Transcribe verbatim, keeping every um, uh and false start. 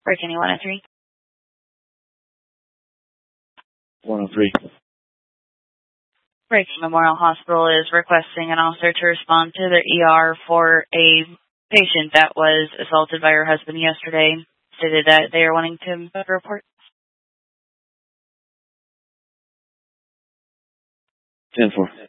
Break any one oh three. one oh three. Breaking Memorial Hospital is requesting an officer to respond to their E R for a patient that was assaulted by her husband yesterday. Stated that they are wanting to report. ten four.